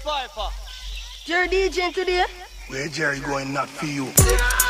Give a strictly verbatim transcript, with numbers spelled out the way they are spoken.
Jerry DJing today? Where Jerry going not for you?